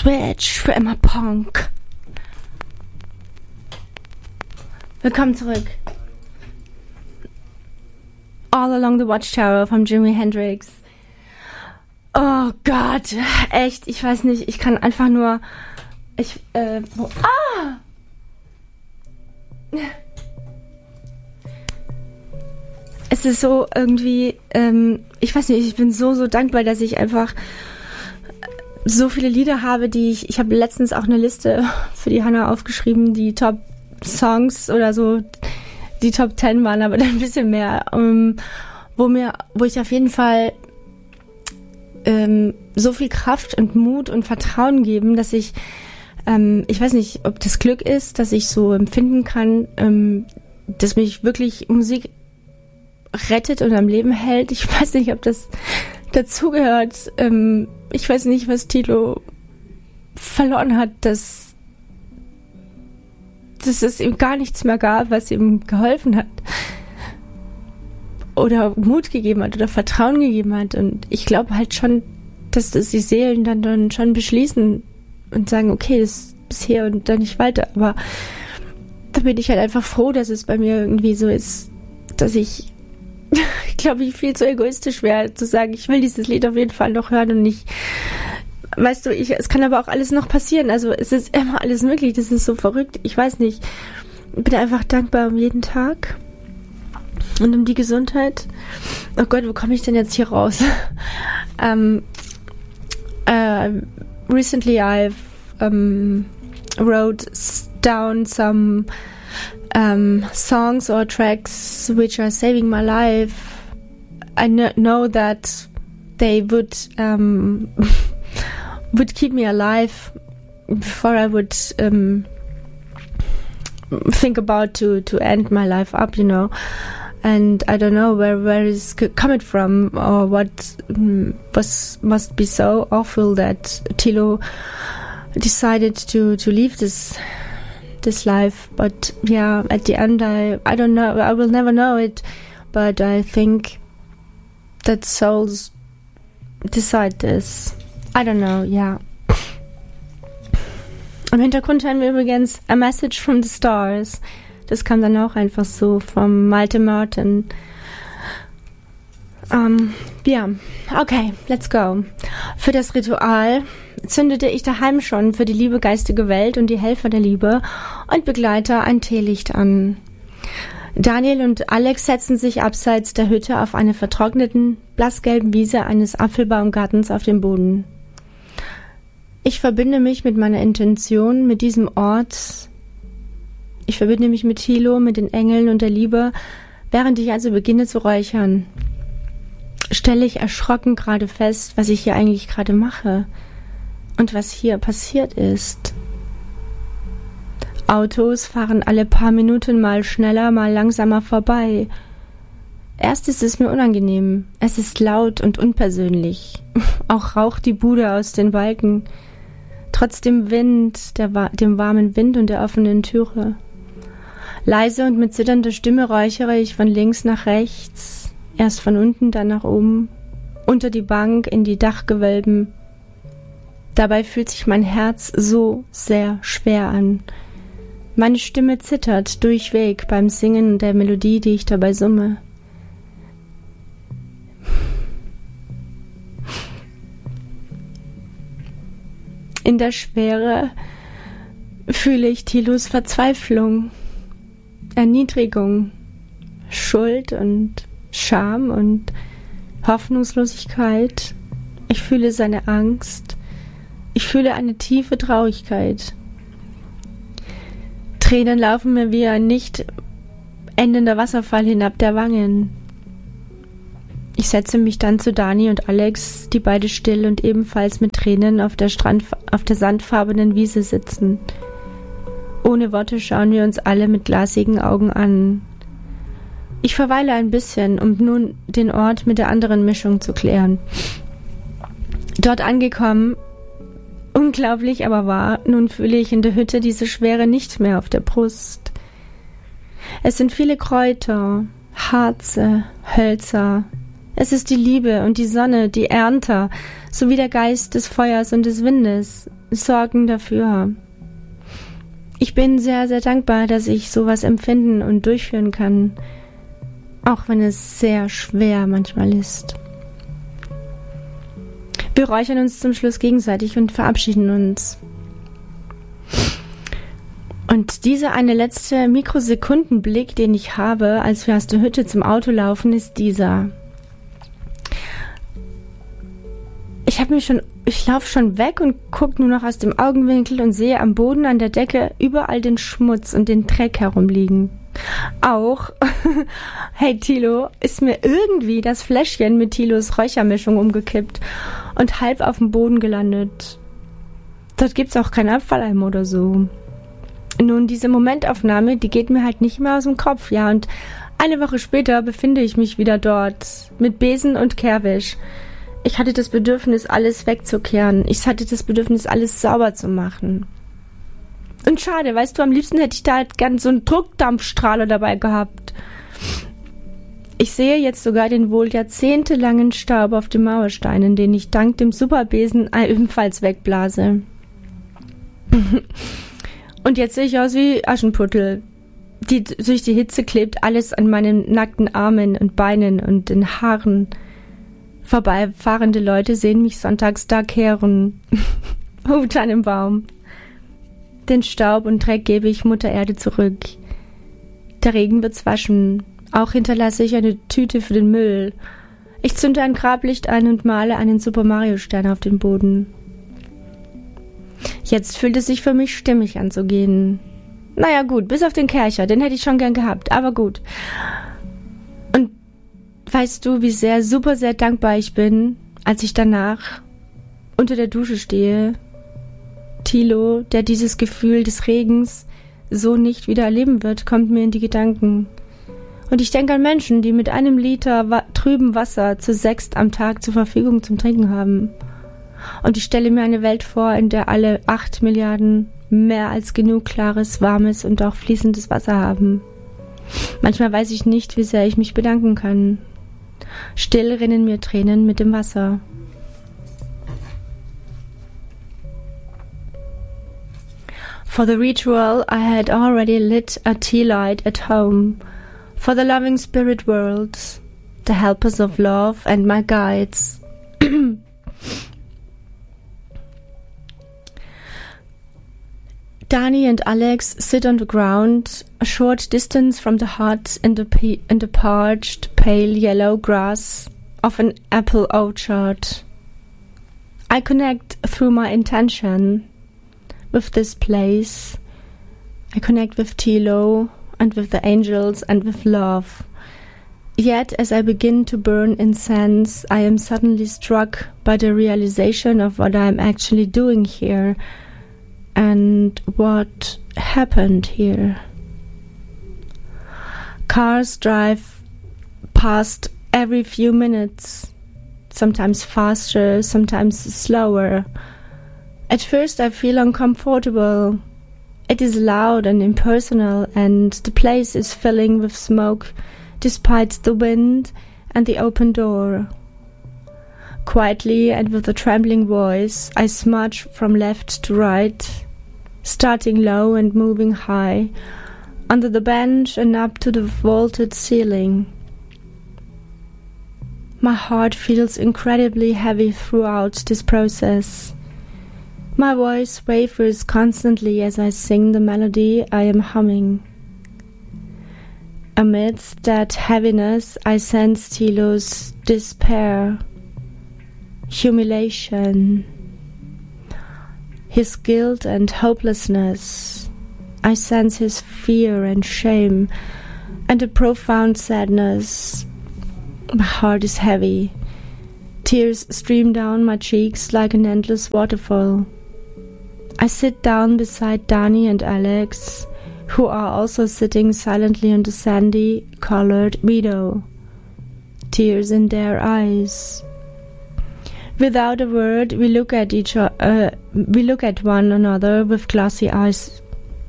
Switch für immer Punk. Willkommen zurück. All Along the Watchtower von Jimi Hendrix. Oh Gott, echt, ich weiß nicht, ich kann einfach nur... Es ist so irgendwie, ich weiß nicht, ich bin so dankbar, dass ich einfach so viele Lieder habe, die ich habe letztens auch eine Liste für die Hannah aufgeschrieben, die Top Songs oder so, die Top 10 waren, aber dann ein bisschen mehr, wo ich auf jeden Fall so viel Kraft und Mut und Vertrauen geben, dass ich weiß nicht, ob das Glück ist, dass ich so empfinden kann, dass mich wirklich Musik rettet und am Leben hält. Ich weiß nicht, ob das dazugehört. Ich weiß nicht, was Tilo verloren hat, dass es ihm gar nichts mehr gab, was ihm geholfen hat. Oder Mut gegeben hat oder Vertrauen gegeben hat. Und ich glaube halt schon, dass das die Seelen dann schon beschließen und sagen, okay, das ist bisher und dann nicht weiter. Aber da bin ich halt einfach froh, dass es bei mir irgendwie so ist, dass ich glaube, ich viel zu egoistisch wäre, zu sagen, ich will dieses Lied auf jeden Fall noch hören und nicht, weißt du, es kann aber auch alles noch passieren. Also es ist immer alles möglich. Das ist so verrückt. Ich weiß nicht. Ich bin einfach dankbar um jeden Tag. Und um die Gesundheit. Oh Gott, wo komme ich denn jetzt hier raus? Recently I've wrote down some songs or tracks which are saving my life. I know that they would keep me alive before I would think about to end my life up, you know. And I don't know where it's coming from or what must be so awful that Tilo decided to leave this life. But yeah, at the end, I don't know. I will never know it. But I think that souls decide this. I don't know. Yeah. Im Hintergrund hören wir übrigens A Message from the Stars. Das kam dann auch einfach so vom Malte Martin. Ja, okay, let's go. Für das Ritual zündete ich daheim schon für die liebe geistige Welt und die Helfer der Liebe und Begleiter ein Teelicht an. Daniel und Alex setzten sich abseits der Hütte auf eine vertrockneten, blassgelben Wiese eines Apfelbaumgartens auf dem Boden. Ich verbinde mich mit meiner Intention, mit diesem Ort. Ich verbinde mich mit Tilo, mit den Engeln und der Liebe, während ich also beginne zu räuchern. Stelle ich erschrocken gerade fest, was ich hier eigentlich gerade mache und was hier passiert ist. Autos fahren alle paar Minuten mal schneller, mal langsamer vorbei. Erst ist es mir unangenehm. Es ist laut und unpersönlich. Auch raucht die Bude aus den Balken. Trotz dem Wind, dem warmen Wind und der offenen Türe. Leise und mit zitternder Stimme räuchere ich von links nach rechts, erst von unten, dann nach oben, unter die Bank, in die Dachgewölben. Dabei fühlt sich mein Herz so sehr schwer an. Meine Stimme zittert durchweg beim Singen der Melodie, die ich dabei summe. In der Schwere fühle ich Tilos Verzweiflung, Erniedrigung, Schuld und Scham und Hoffnungslosigkeit. Ich fühle seine Angst. Ich fühle eine tiefe Traurigkeit. Tränen laufen mir wie ein nicht endender Wasserfall hinab der Wangen. Ich setze mich dann zu Dani und Alex, die beide still und ebenfalls mit Tränen auf der sandfarbenen Wiese sitzen. Ohne Worte schauen wir uns alle mit glasigen Augen an. Ich verweile ein bisschen, um nun den Ort mit der anderen Mischung zu klären. Dort angekommen, unglaublich aber wahr, nun fühle ich in der Hütte diese Schwere nicht mehr auf der Brust. Es sind viele Kräuter, Harze, Hölzer. Es ist die Liebe und die Sonne, die Ernter, sowie der Geist des Feuers und des Windes sorgen dafür. Ich bin sehr, sehr dankbar, dass ich sowas empfinden und durchführen kann, auch wenn es sehr schwer manchmal ist. Wir räuchern uns zum Schluss gegenseitig und verabschieden uns. Und dieser eine letzte Mikrosekundenblick, den ich habe, als wir aus der Hütte zum Auto laufen, ist dieser. Ich laufe schon weg und gucke nur noch aus dem Augenwinkel und sehe am Boden, an der Decke überall den Schmutz und den Dreck herumliegen. Auch, hey Thilo, ist mir irgendwie das Fläschchen mit Thilos Räuchermischung umgekippt und halb auf dem Boden gelandet. Dort gibt's auch keinen Abfalleimer oder so. Nun, diese Momentaufnahme, die geht mir halt nicht mehr aus dem Kopf, ja, und eine Woche später befinde ich mich wieder dort, mit Besen und Kehrwisch. Ich hatte das Bedürfnis, alles wegzukehren. Ich hatte das Bedürfnis, alles sauber zu machen. Und schade, weißt du, am liebsten hätte ich da halt gern so einen Druckdampfstrahler dabei gehabt. Ich sehe jetzt sogar den wohl jahrzehntelangen Staub auf den Mauersteinen, den ich dank dem Superbesen ebenfalls wegblase. Und jetzt sehe ich aus wie Aschenputtel. Durch die Hitze klebt alles an meinen nackten Armen und Beinen und den Haaren. Vorbeifahrende Leute sehen mich sonntags da kehren. Hut an dem Baum. Den Staub und Dreck gebe ich Mutter Erde zurück. Der Regen wird's waschen. Auch hinterlasse ich eine Tüte für den Müll. Ich zünde ein Grablicht an und male einen Super Mario Stern auf den Boden. Jetzt fühlt es sich für mich stimmig an zu gehen. Naja gut, bis auf den Kercher, den hätte ich schon gern gehabt, aber gut. Und weißt du, wie super sehr dankbar ich bin, als ich danach unter der Dusche stehe? Thilo, der dieses Gefühl des Regens so nicht wieder erleben wird, kommt mir in die Gedanken. Und ich denke an Menschen, die mit 1 Liter trüben Wasser zu 6 am Tag zur Verfügung zum Trinken haben. Und ich stelle mir eine Welt vor, in der alle 8 Milliarden mehr als genug klares, warmes und auch fließendes Wasser haben. Manchmal weiß ich nicht, wie sehr ich mich bedanken kann. Still rinnen mir Tränen mit dem Wasser. For the ritual, I had already lit a tea light at home. For the loving spirit worlds, the helpers of love and my guides. Dani and Alex sit on the ground, a short distance from the hut in the parched, pale yellow grass of an apple orchard. I connect through my intention with this place. I connect with Thilo and with the angels and with love. Yet, as I begin to burn incense, I am suddenly struck by the realization of what I am actually doing here and what happened here. Cars drive past every few minutes, sometimes faster, sometimes slower. At first I feel uncomfortable. It is loud and impersonal, and the place is filling with smoke despite the wind and the open door. Quietly and with a trembling voice, I smudge from left to right, starting low and moving high, under the bench and up to the vaulted ceiling. My heart feels incredibly heavy throughout this process. My voice wavers constantly as I sing the melody I am humming. Amidst that heaviness, I sense Thilo's despair, humiliation, his guilt and hopelessness. I sense his fear and shame and a profound sadness. My heart is heavy. Tears stream down my cheeks like an endless waterfall. I sit down beside Dani and Alex, who are also sitting silently on the sandy, colored meadow, tears in their eyes. Without a word, we look at one another with glassy eyes.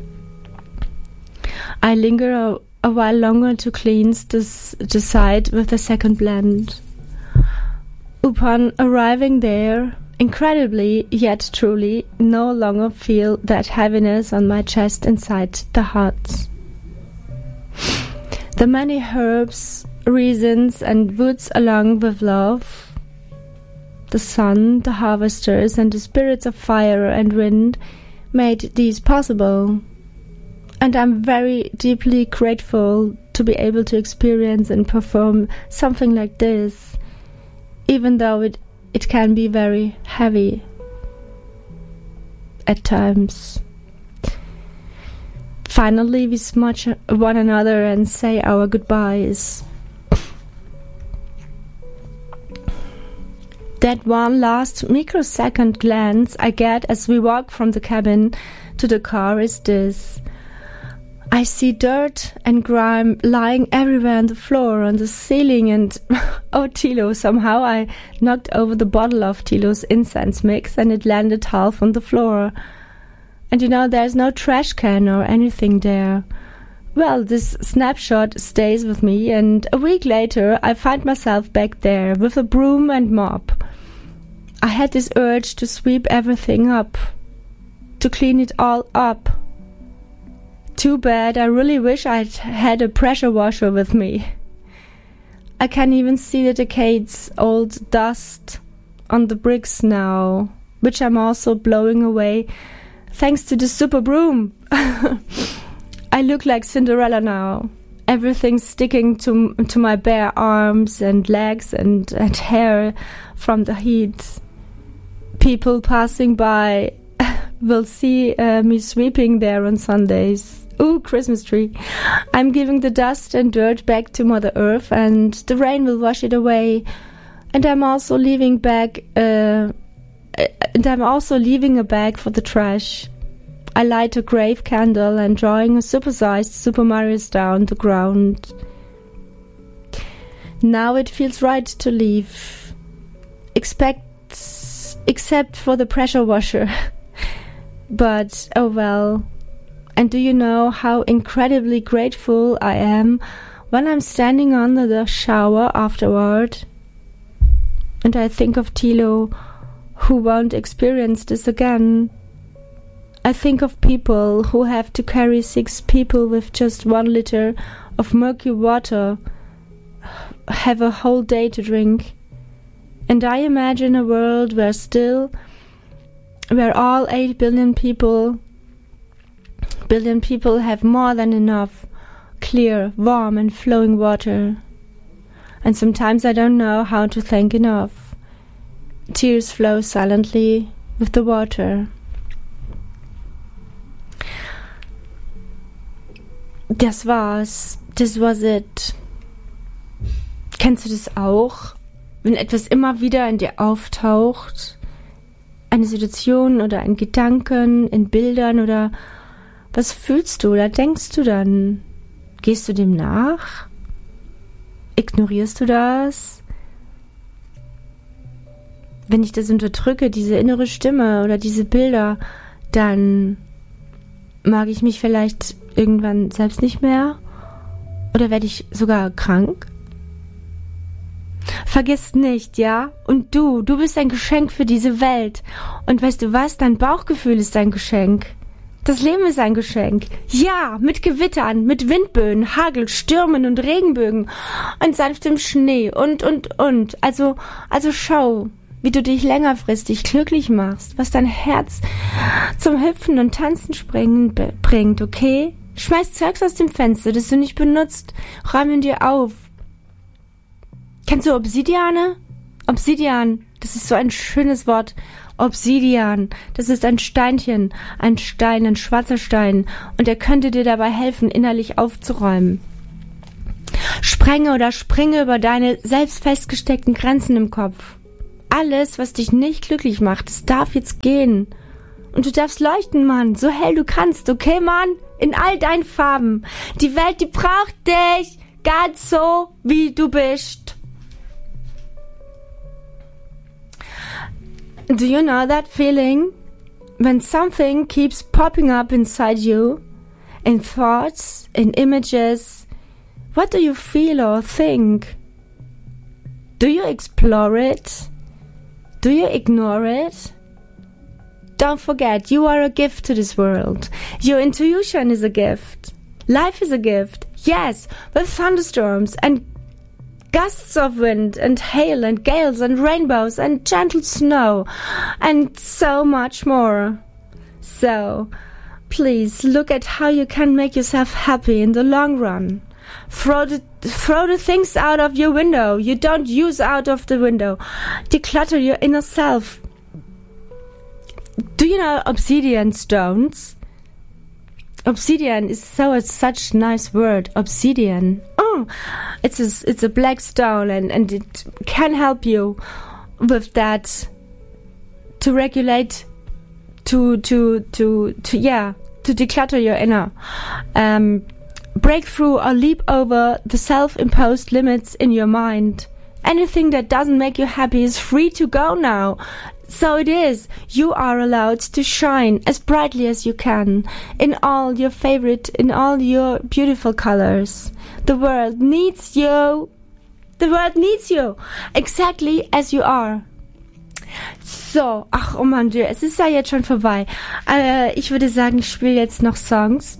I linger a while longer to cleanse the side with the second blend. Upon arriving there, incredibly yet truly, no longer feel that heaviness on my chest inside the hut. The many herbs, reasons, and woods along with love, the sun, the harvesters, and the spirits of fire and wind made these possible. And I'm very deeply grateful to be able to experience and perform something like this, even though it can be very heavy at times. Finally, we smudge one another and say our goodbyes. That one last microsecond glance I get as we walk from the cabin to the car is this. I see dirt and grime lying everywhere on the floor, on the ceiling, and oh, Tilo, somehow I knocked over the bottle of Tilo's incense mix and it landed half on the floor. And there's no trash can or anything there. Well, this snapshot stays with me, and a week later I find myself back there with a broom and mop. I had this urge to sweep everything up, to clean it all up. Too bad, I really wish I'd had a pressure washer with me. I can even see the decades-old dust on the bricks now, which I'm also blowing away thanks to the super broom. I look like Cinderella now. Everything's sticking to my bare arms and legs and hair from the heat. People passing by will see me sweeping there on Sundays. Ooh, Christmas tree. I'm giving the dust and dirt back to Mother Earth, and the rain will wash it away. And I'm also leaving a bag for the trash. I light a grave candle and drawing a supersized Super Mario star on the ground. Now it feels right to leave. Except for the pressure washer. But, oh well. And do you know how incredibly grateful I am when I'm standing under the shower afterward? And I think of Tilo, who won't experience this again. I think of people who have to carry 6 people with just 1 liter of murky water, have a whole day to drink. And I imagine a world where all 8 billion people have more than enough clear, warm and flowing water. And sometimes I don't know how to thank enough. Tears flow silently with the water. Das war's. Das was it. Kennst du das auch? Wenn etwas immer wieder in dir auftaucht? Eine Situation oder ein Gedanken in Bildern oder was fühlst du oder denkst du dann? Gehst du dem nach? Ignorierst du das? Wenn ich das unterdrücke, diese innere Stimme oder diese Bilder, dann mag ich mich vielleicht irgendwann selbst nicht mehr? Oder werde ich sogar krank? Vergiss nicht, ja? Und du bist ein Geschenk für diese Welt. Und weißt du was? Dein Bauchgefühl ist ein Geschenk. Das Leben ist ein Geschenk. Ja, mit Gewittern, mit Windböen, Hagel, Stürmen und Regenbögen und sanftem Schnee und. Also schau, wie du dich längerfristig glücklich machst, was dein Herz zum Hüpfen und Tanzen springen bringt, okay? Schmeiß Zeugs aus dem Fenster, das du nicht benutzt. Räum ihn dir auf. Kennst du Obsidiane? Obsidian, das ist so ein schönes Wort. Obsidian, das ist ein Steinchen, ein schwarzer Stein, und er könnte dir dabei helfen, innerlich aufzuräumen. Sprenge oder springe über deine selbst festgesteckten Grenzen im Kopf. Alles, was dich nicht glücklich macht, es darf jetzt gehen. Und du darfst leuchten, Mann, so hell du kannst, okay, Mann? In all deinen Farben. Die Welt, die braucht dich, ganz so, wie du bist. Do you know that feeling? When something keeps popping up inside you, in thoughts, in images, what do you feel or think? Do you explore it? Do you ignore it? Don't forget, you are a gift to this world. Your intuition is a gift. Life is a gift. Yes, with thunderstorms and gusts of wind and hail and gales and rainbows and gentle snow and so much more. So, please look at how you can make yourself happy in the long run. Throw the things out of your window you don't use out of the window. Declutter your inner self. Do you know obsidian stones? Obsidian is such a nice word. Obsidian. Oh, it's a black stone and it can help you with that to regulate, to declutter your inner. Break through or leap over the self-imposed limits in your mind. Anything that doesn't make you happy is free to go now. So it is. You are allowed to shine as brightly as you can in all your beautiful colors. The world needs you. The world needs you. Exactly as you are. So, oh Mann, es ist ja jetzt schon vorbei. Ich würde sagen, ich spiele jetzt noch Songs.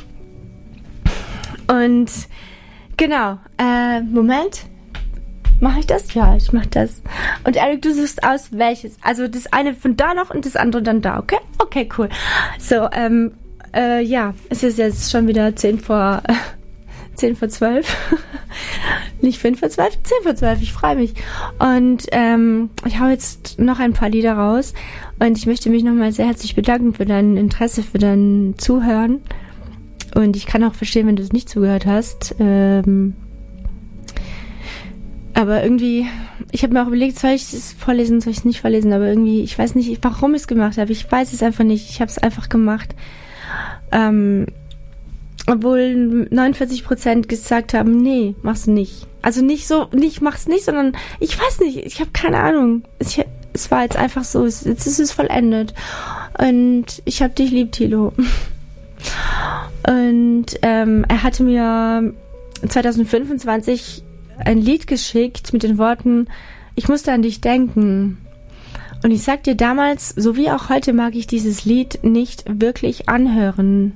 Und genau, Moment. Mache ich das? Ja, ich mache das. Und Eric, du suchst aus, welches. Also das eine von da noch und das andere dann da, okay? Okay, cool. So, ja, es ist jetzt schon wieder 10 vor 12. Nicht 5 vor 12, 10 vor 12, ich freue mich. Und ich hau jetzt noch ein paar Lieder raus und ich möchte mich nochmal sehr herzlich bedanken für dein Interesse, für dein Zuhören. Und ich kann auch verstehen, wenn du es nicht zugehört hast. Aber irgendwie, ich habe mir auch überlegt, soll ich es vorlesen, soll ich es nicht vorlesen, aber irgendwie, ich weiß nicht, warum ich es gemacht habe. Ich weiß es einfach nicht. Ich habe es einfach gemacht. Obwohl 49% gesagt haben, nee, mach's nicht. Also mach's nicht, sondern ich weiß nicht, ich habe keine Ahnung. Es war jetzt einfach so, jetzt ist es vollendet. Und ich hab dich lieb, Thilo. Und er hatte mir 2025 ein Lied geschickt mit den Worten, ich musste an dich denken. Und ich sag dir, damals, so wie auch heute, mag ich dieses Lied nicht wirklich anhören.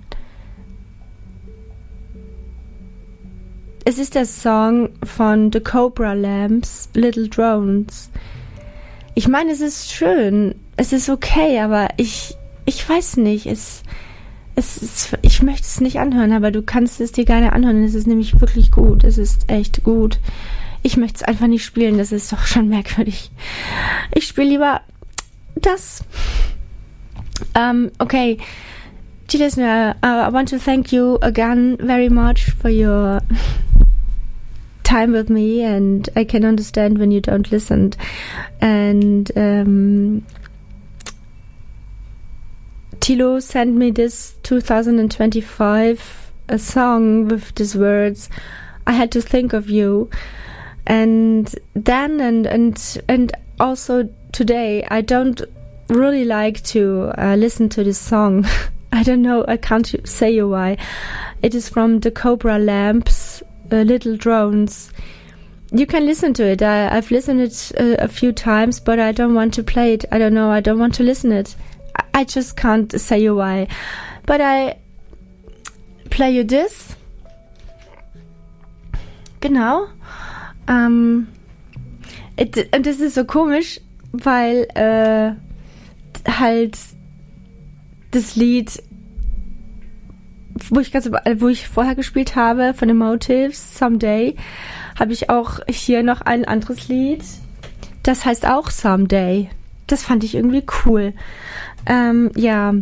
Es ist der Song von The Cobra Lamps, Little Drones. Ich meine, es ist schön, es ist okay, aber ich weiß nicht, ich möchte es nicht anhören, aber du kannst es dir gerne anhören. Es ist nämlich wirklich gut. Es ist echt gut. Ich möchte es einfach nicht spielen. Das ist doch schon merkwürdig. Ich spiele lieber das. Okay. Dear listener, I want to thank you again very much for your time with me, and I can understand when you don't listen. And Thilo sent me this 2025 a song with these words, I had to think of you. And then and also today I don't really like to listen to this song. I don't know, I can't say you why. It is from the Cobra Lamps, Little Drones. You can listen to it. I've listened it a few times, but I don't want to play it. I don't know, I don't want to listen it. I just can't say you why. But I play you this. Genau. Und das ist so komisch, weil halt das Lied, wo ich vorher gespielt habe, von den Motives, Someday, habe ich auch hier noch ein anderes Lied. Das heißt auch Someday. Das fand ich irgendwie cool. Yeah.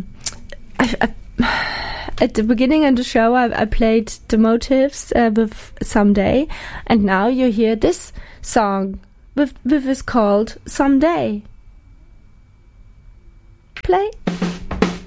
At the beginning of the show, I played the Motives with Someday, and now you hear this song with is called Someday. Play.